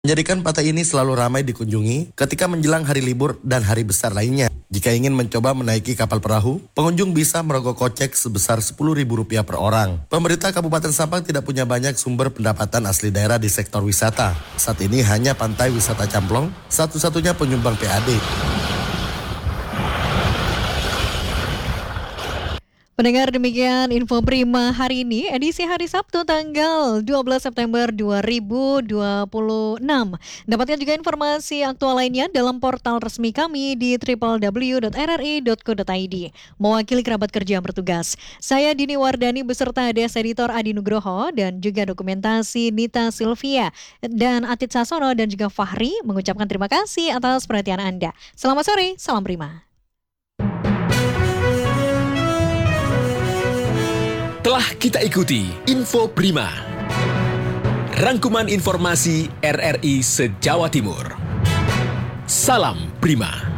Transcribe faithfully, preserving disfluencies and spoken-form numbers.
Menjadikan pantai ini selalu ramai dikunjungi ketika menjelang hari libur dan hari besar lainnya. Jika ingin mencoba menaiki kapal perahu, pengunjung bisa merogoh kocek sebesar sepuluh ribu rupiah per orang. Pemerintah Kabupaten Sampang tidak punya banyak sumber pendapatan asli daerah di sektor wisata. Saat ini hanya Pantai Wisata Camplong, satu-satunya penyumbang P A D. Pendengar, demikian Info Prima hari ini, edisi hari Sabtu tanggal dua belas September dua ribu dua puluh enam. Dapatkan juga informasi aktual lainnya dalam portal resmi kami di w w w dot r r i dot co dot i d. Mewakili kerabat kerja yang bertugas, saya Dini Wardani beserta Des Editor Adi Nugroho dan juga dokumentasi Nita Silvia dan Atit Sasono dan juga Fahri mengucapkan terima kasih atas perhatian Anda. Selamat sore, salam Prima. Telah kita ikuti Info Prima, rangkuman informasi R R I se-Jawa Timur. Salam Prima.